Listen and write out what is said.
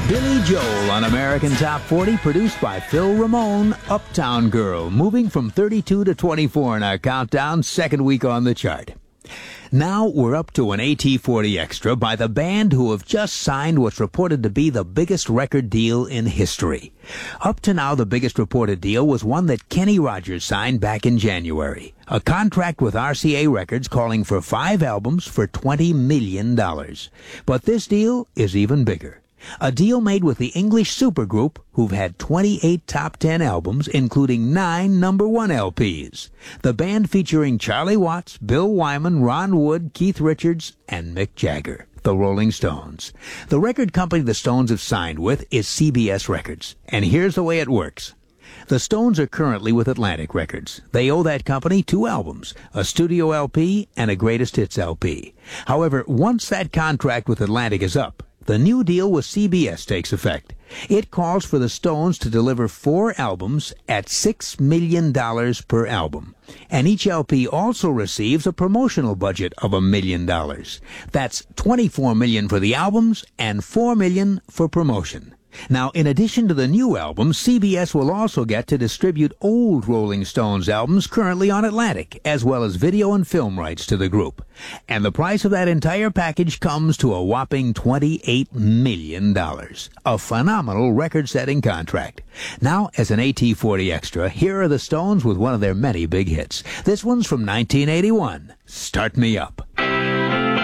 Billy Joel on American Top 40, produced by Phil Ramone, Uptown Girl, moving from 32 to 24 in our countdown, second week on the chart. Now we're up to an AT40 Extra by the band who have just signed what's reported to be the biggest record deal in history. Up to now, the biggest reported deal was one that Kenny Rogers signed back in January. A contract with RCA Records calling for 5 albums for $20 million. But this deal is even bigger. A deal made with the English supergroup who've had 28 top 10 albums, including 9 number 1 LPs. The band featuring Charlie Watts, Bill Wyman, Ron Wood, Keith Richards, and Mick Jagger, the Rolling Stones. The record company the Stones have signed with is CBS Records, and here's the way it works. The Stones are currently with Atlantic Records. They owe that company 2 albums, a studio LP and a greatest hits LP. However, once that contract with Atlantic is up, the new deal with CBS takes effect. It calls for the Stones to deliver 4 albums at $6 million per album. And each LP also receives a promotional budget of $1 million. That's $24 million for the albums and $4 million for promotion. Now, in addition to the new albums, CBS will also get to distribute old Rolling Stones albums currently on Atlantic, as well as video and film rights to the group. And the price of that entire package comes to a whopping $28 million. A phenomenal record-setting contract. Now, as an AT40 Extra, here are the Stones with one of their many big hits. This one's from 1981, Start Me Up.